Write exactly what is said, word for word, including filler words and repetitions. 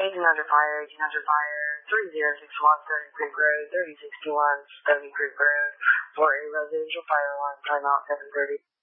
eighteen hundred Fire, eighteen hundred Fire, three zero six one Stony Creek Road, thirty sixty-one Stony Creek Road, for a residential fire alarm timeout seven thirty.